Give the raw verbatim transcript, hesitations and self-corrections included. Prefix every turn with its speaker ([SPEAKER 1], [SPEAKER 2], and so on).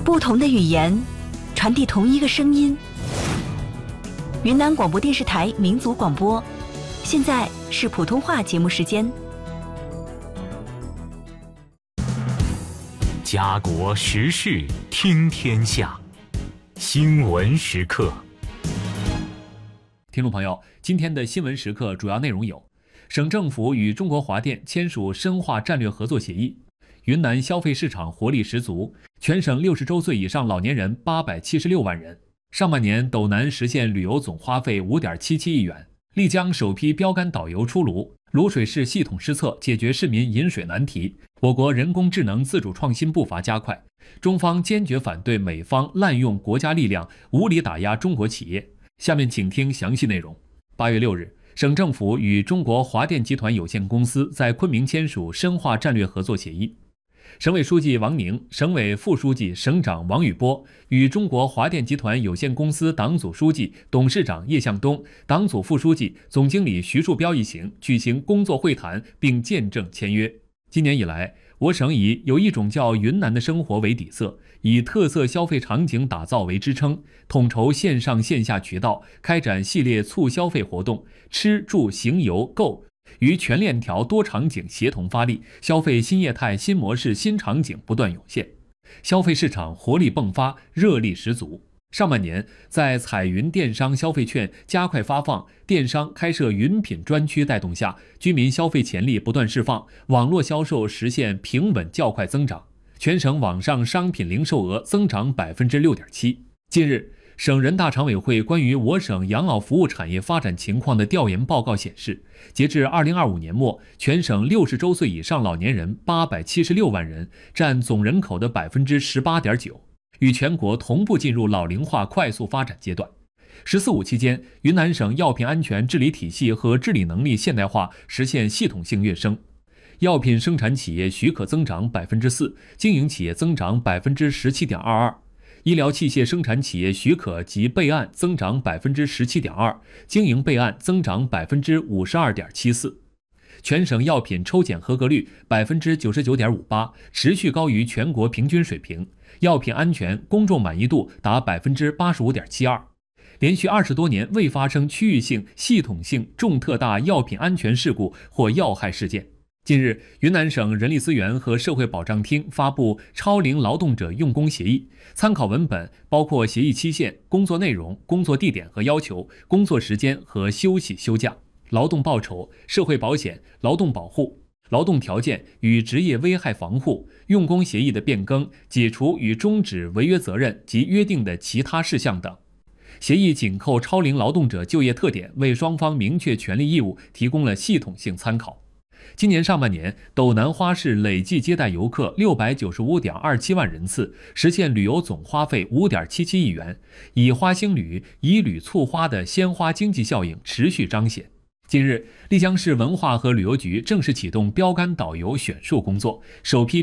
[SPEAKER 1] 不同的语言，传递同一个声音。云南广播电视台民族广播，现在是普通话节目时间。
[SPEAKER 2] 家国时事听天下，新闻时刻。
[SPEAKER 3] 听众朋友，今天的新闻时刻主要内容有：省政府与中国华电签署深化战略合作协议；云南消费市场活力十足，全省六十周岁以上老年人八百七十六万人。上半年斗南实现旅游总花费五点七七亿元。丽江首批标杆导游出炉，卤水市系统施策解决市民饮水难题。我国人工智能自主创新步伐加快，中方坚决反对美方滥用国家力量无理打压中国企业。下面请听详细内容。八月六日，省政府与中国华电集团有限公司在昆明签署深化战略合作协议。省委书记王宁、省委副书记、省长王宇波与中国华电集团有限公司党组书记、董事长叶向东、党组副书记、总经理徐树标一行举行工作会谈，并见证签约。今年以来，我省以有一种叫云南的生活为底色，以特色消费场景打造为支撑，统筹线上线下渠道，开展系列促消费活动，吃住行游购与全链条多场景协同发力，消费新业态、新模式、新场景不断涌现，消费市场活力迸发，热力十足。上半年，在彩云电商消费券加快发放、电商开设云品专区带动下，居民消费潜力不断释放，网络销售实现平稳较快增长，全省网上商品零售额增长百分之六点七。近日，省人大常委会关于我省养老服务产业发展情况的调研报告显示，截至二零二五年末，全省六十周岁以上老年人八百七十六万人，占总人口的百分之十八点九，与全国同步进入老龄化快速发展阶段。十四五期间，云南省药品安全治理体系和治理能力现代化实现系统性跃升，药品生产企业许可增长百分之四，经营企业增长百分之十七点二二。医疗器械生产企业许可及备案增长百分之十七点二，经营备案增长百分之五十二点七四。全省药品抽检合格率百分之九十九点五八，持续高于全国平均水平。药品安全公众满意度达百分之八十五点七二，连续二十多年未发生区域性、系统性重特大药品安全事故或要害事件。近日，云南省人力资源和社会保障厅发布超龄劳动者用工协议，参考文本包括协议期限、工作内容、工作地点和要求、工作时间和休息休假、劳动报酬、社会保险、劳动保护、劳动条件与职业危害防护、用工协议的变更、解除与终止违约责任及约定的其他事项等。协议紧扣超龄劳动者就业特点，为双方明确权利义务提供了系统性参考。今年上半年，斗南花市累计接待游客六百九十五点二七万人次，实现旅游总花费五点七七亿元，以花兴旅、以旅促花的鲜花经济效应持续彰显。近日，丽江市文化和旅游局正式启动标杆导游选树工作，首批